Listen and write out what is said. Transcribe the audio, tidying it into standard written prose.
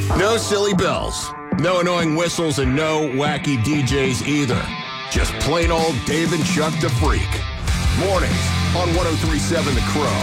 No silly bells, no annoying whistles, and no wacky DJs either. Just plain old Dave and Chuck the Freak. Mornings on 103.7 The Crow.